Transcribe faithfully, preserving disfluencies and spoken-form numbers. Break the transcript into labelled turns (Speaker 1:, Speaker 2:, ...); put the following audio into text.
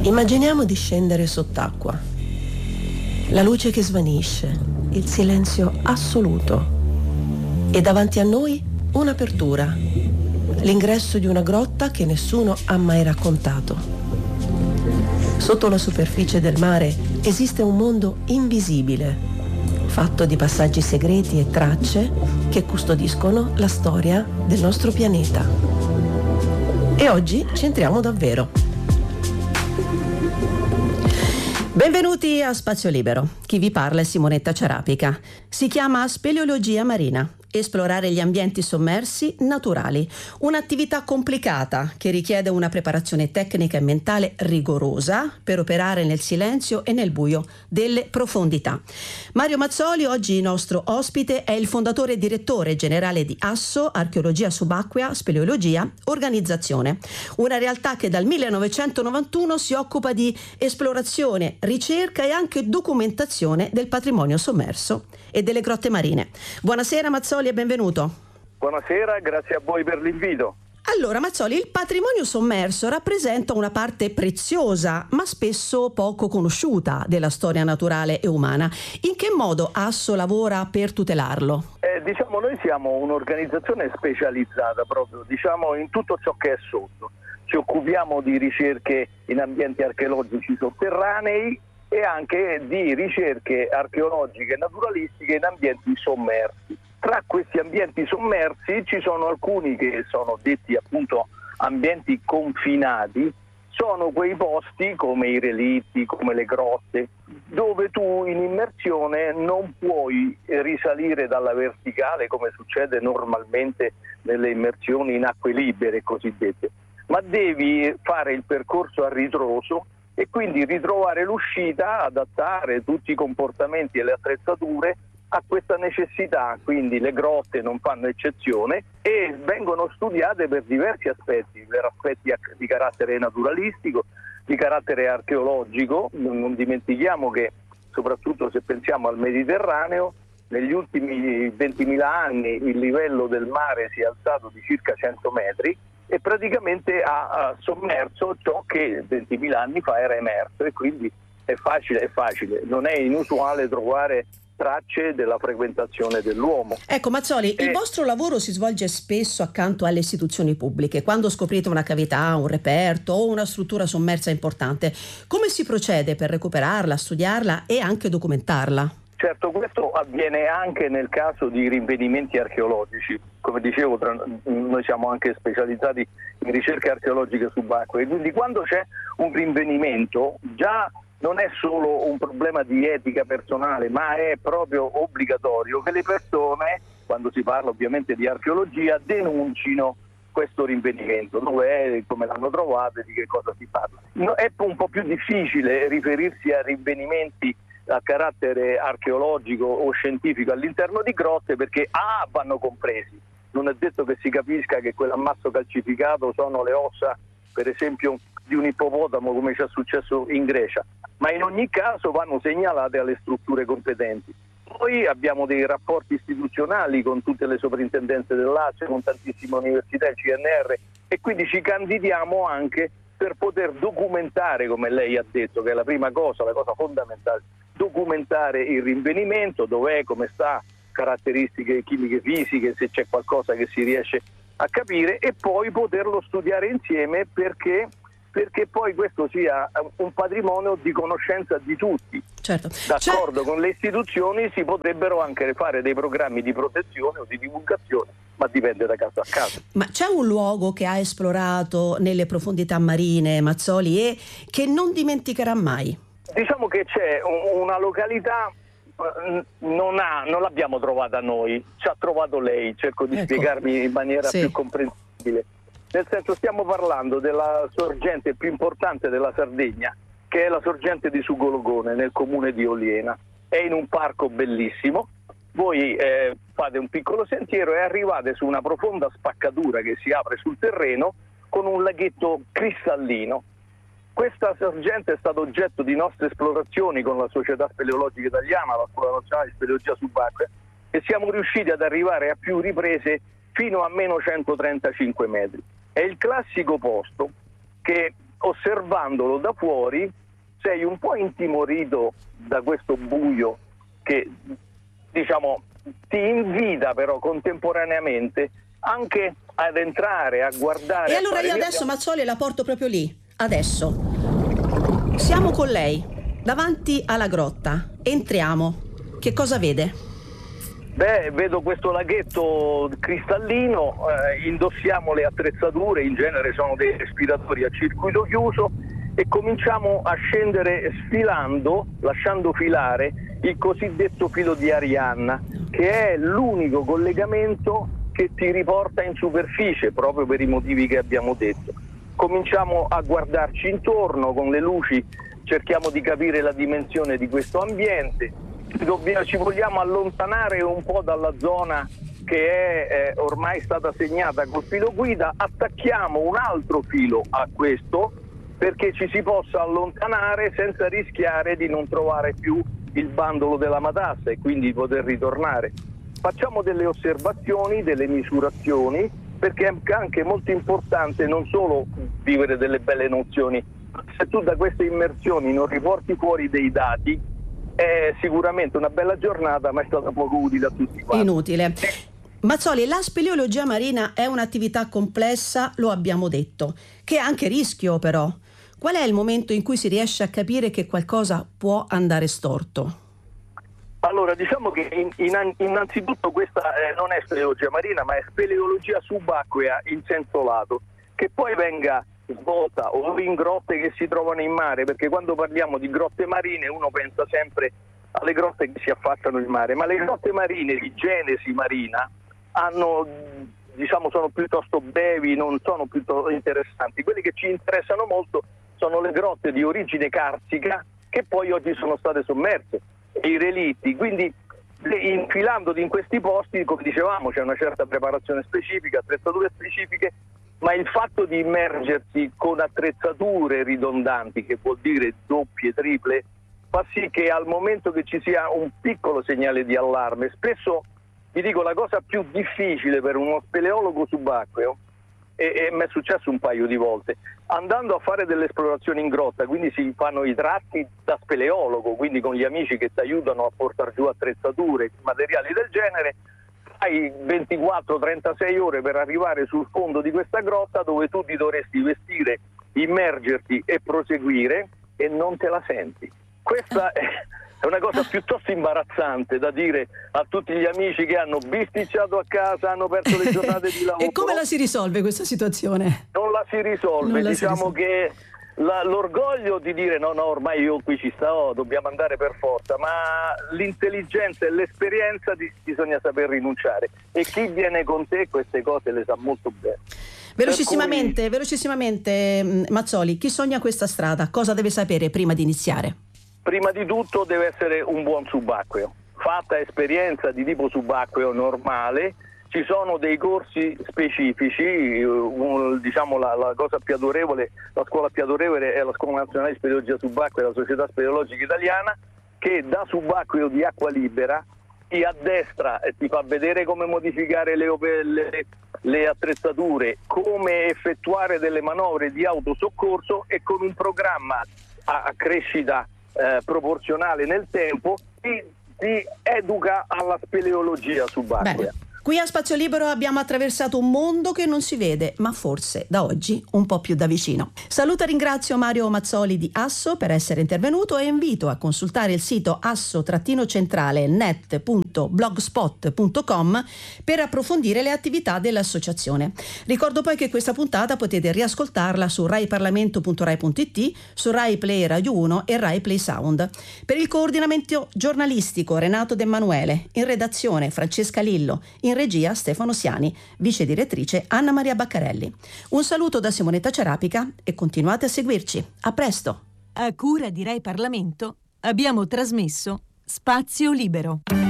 Speaker 1: Immaginiamo di scendere sott'acqua. La luce che svanisce, il silenzio assoluto. E davanti a noi un'apertura. L'ingresso di una grotta che nessuno ha mai raccontato. Sotto la superficie del mare esiste un mondo invisibile, fatto di passaggi segreti e tracce che custodiscono la storia del nostro pianeta. E oggi ci entriamo davvero. Benvenuti a Spazio Libero. Chi vi parla è Simonetta Ciarapica. Si chiama speleologia marina. Esplorare gli ambienti sommersi naturali, un'attività complicata che richiede una preparazione tecnica e mentale rigorosa per operare nel silenzio e nel buio delle profondità. Mario Mazzoli, oggi nostro ospite, è il fondatore e direttore generale di Asso, Archeologia Subacquea, Speleologia, Organizzazione, una realtà che dal millenovecentonovantuno si occupa di esplorazione, ricerca e anche documentazione del patrimonio sommerso e delle grotte marine. Buonasera Mazzoli e benvenuto.
Speaker 2: Buonasera, grazie a voi per l'invito.
Speaker 1: Allora Mazzoli, il patrimonio sommerso rappresenta una parte preziosa ma spesso poco conosciuta della storia naturale e umana. In che modo Asso lavora per tutelarlo?
Speaker 2: Eh, diciamo noi siamo un'organizzazione specializzata proprio diciamo in tutto ciò che è sotto. Ci occupiamo di ricerche in ambienti archeologici sotterranei e anche di ricerche archeologiche e naturalistiche in ambienti sommersi. Tra questi ambienti sommersi ci sono alcuni che sono detti appunto ambienti confinati, sono quei posti come i relitti, come le grotte, dove tu in immersione non puoi risalire dalla verticale come succede normalmente nelle immersioni in acque libere cosiddette, ma devi fare il percorso a ritroso e quindi ritrovare l'uscita, adattare tutti i comportamenti e le attrezzature a questa necessità. Quindi le grotte non fanno eccezione e vengono studiate per diversi aspetti, per aspetti di carattere naturalistico, di carattere archeologico. Non dimentichiamo che soprattutto se pensiamo al Mediterraneo, negli ultimi ventimila anni il livello del mare si è alzato di circa cento metri e praticamente ha, ha sommerso ciò che ventimila anni fa era emerso, e quindi è facile, è facile, non è inusuale trovare tracce della frequentazione dell'uomo.
Speaker 1: Ecco Mazzoli, e... il vostro lavoro si svolge spesso accanto alle istituzioni pubbliche. Quando scoprite una cavità, un reperto o una struttura sommersa importante, come si procede per recuperarla, studiarla e anche documentarla?
Speaker 2: Certo, questo avviene anche nel caso di rinvenimenti archeologici. Come dicevo, tra, noi siamo anche specializzati in ricerche archeologiche subacquee, quindi quando c'è un rinvenimento già non è solo un problema di etica personale, ma è proprio obbligatorio che le persone, quando si parla ovviamente di archeologia, denuncino questo rinvenimento, dove è, come l'hanno trovato e di che cosa si parla. No, è un po' più difficile riferirsi a rinvenimenti a carattere archeologico o scientifico all'interno di grotte perché A vanno compresi, non è detto che si capisca che quell'ammasso calcificato sono le ossa per esempio di un ippopotamo come ci è successo in Grecia, ma in ogni caso vanno segnalate alle strutture competenti. Poi abbiamo dei rapporti istituzionali con tutte le soprintendenze del Lazio, con tantissime università, il C N R, e quindi ci candidiamo anche per poter documentare, come lei ha detto, che è la prima cosa, la cosa fondamentale, documentare il rinvenimento, dov'è, come sta, caratteristiche chimiche, fisiche, se c'è qualcosa che si riesce a capire, e poi poterlo studiare insieme perché, perché poi questo sia un patrimonio di conoscenza di tutti.
Speaker 1: Certo.
Speaker 2: D'accordo,
Speaker 1: C'è...
Speaker 2: con le istituzioni si potrebbero anche fare dei programmi di protezione o di divulgazione, ma dipende da caso a caso.
Speaker 1: Ma c'è un luogo che ha esplorato nelle profondità marine, Mazzoli, e che non dimenticherà mai?
Speaker 2: Diciamo che c'è una località, non, ha, non l'abbiamo trovata noi, ci ha trovato lei, cerco di ecco. spiegarmi in maniera sì. più comprensibile. Nel senso, stiamo parlando della sorgente più importante della Sardegna, che è la sorgente di Sugologone, nel comune di Oliena. È in un parco bellissimo, voi eh, fate un piccolo sentiero e arrivate su una profonda spaccatura che si apre sul terreno con un laghetto cristallino. Questa sorgente è stata oggetto di nostre esplorazioni con la Società Speleologica Italiana, la Scuola Nazionale di Speleologia Subacquea, e siamo riusciti ad arrivare a più riprese fino a meno centotrentacinque metri. È il classico posto che osservandolo da fuori sei un po' intimorito da questo buio che, diciamo, ti invita però contemporaneamente anche ad entrare, a guardare.
Speaker 1: E allora io adesso
Speaker 2: abbiamo...
Speaker 1: Mazzoli la porto proprio lì, adesso. Siamo con lei, davanti alla grotta. Entriamo. Che cosa vede?
Speaker 2: Beh, vedo questo laghetto cristallino, eh, indossiamo le attrezzature, in genere sono dei respiratori a circuito chiuso, e cominciamo a scendere sfilando, lasciando filare il cosiddetto filo di Arianna, che è l'unico collegamento che ti riporta in superficie, proprio per i motivi che abbiamo detto. Cominciamo a guardarci intorno con le luci, cerchiamo di capire la dimensione di questo ambiente, Dobbiamo, ci vogliamo allontanare un po' dalla zona che è eh, ormai stata segnata col filo guida, attacchiamo un altro filo a questo perché ci si possa allontanare senza rischiare di non trovare più il bandolo della matassa e quindi di poter ritornare. Facciamo delle osservazioni, delle misurazioni, perché è anche molto importante non solo vivere delle belle nozioni, se tu da queste immersioni non riporti fuori dei dati è sicuramente una bella giornata, ma è stata poco utile a tutti quanti.
Speaker 1: Inutile. Mazzoli, la speleologia marina è un'attività complessa, lo abbiamo detto, che ha anche rischio però. Qual è il momento in cui si riesce a capire che qualcosa può andare storto?
Speaker 2: Allora, diciamo che in, in, innanzitutto questa eh, non è speleologia marina, ma è speleologia subacquea in senso lato, che poi venga svolta o in grotte che si trovano in mare, perché quando parliamo di grotte marine uno pensa sempre alle grotte che si affacciano il mare, ma le grotte marine di genesi marina hanno, diciamo, sono piuttosto brevi, non sono piuttosto interessanti. Quelli che ci interessano molto sono le grotte di origine carsica che poi oggi sono state sommerse, e i relitti. Quindi infilandoti in questi posti, come dicevamo, c'è una certa preparazione specifica, attrezzature specifiche, ma il fatto di immergersi con attrezzature ridondanti, che vuol dire doppie, triple, fa sì che al momento che ci sia un piccolo segnale di allarme, spesso, vi dico, la cosa più difficile per uno speleologo subacqueo, e, e mi è successo un paio di volte, andando a fare delle esplorazioni in grotta, quindi si fanno i tratti da speleologo, quindi con gli amici che ti aiutano a portare giù attrezzature, materiali del genere, hai ventiquattro trentasei ore per arrivare sul fondo di questa grotta dove tu ti dovresti vestire, immergerti e proseguire, e non te la senti. Questa è una cosa piuttosto imbarazzante da dire a tutti gli amici che hanno bisticciato a casa, hanno perso le giornate di lavoro.
Speaker 1: E come la si risolve questa situazione?
Speaker 2: Non la si risolve,
Speaker 1: la
Speaker 2: diciamo
Speaker 1: si risolve.
Speaker 2: che la, l'orgoglio di dire no, no, ormai io qui ci sto, dobbiamo andare per forza, ma l'intelligenza e l'esperienza di, bisogna saper rinunciare, e chi viene con te queste cose le sa molto bene.
Speaker 1: Velocissimamente,
Speaker 2: cui,
Speaker 1: velocissimamente Mazzoli, chi sogna questa strada cosa deve sapere prima di iniziare?
Speaker 2: Prima di tutto deve essere un buon subacqueo, fatta esperienza di tipo subacqueo normale. Ci sono dei corsi specifici, diciamo la, la cosa più adorevole, la scuola più adorevole è la Scuola Nazionale di Speleologia Subacquea della Società Speleologica Italiana, che da subacqueo di acqua libera ti addestra e ti fa vedere come modificare le, le, le attrezzature, come effettuare delle manovre di autosoccorso, e con un programma a, a crescita eh, proporzionale nel tempo ti, ti educa alla speleologia subacquea.
Speaker 1: Bene. Qui a Spazio Libero abbiamo attraversato un mondo che non si vede, ma forse da oggi un po' più da vicino. Saluto e ringrazio Mario Mazzoli di Asso per essere intervenuto e invito a consultare il sito asso-centrale net punto blogspot punto com per approfondire le attività dell'associazione. Ricordo poi che questa puntata potete riascoltarla su rai parlamento punto rai punto it, su Rai Play Radio uno e Rai Play Sound. Per il coordinamento giornalistico Renato De Emanuele, in redazione Francesca Lillo, in In regia Stefano Siani, vice direttrice Anna Maria Baccarelli. Un saluto da Simonetta Ciarapica e continuate a seguirci. A presto.
Speaker 3: A cura di Rai Parlamento abbiamo trasmesso Spazio Libero.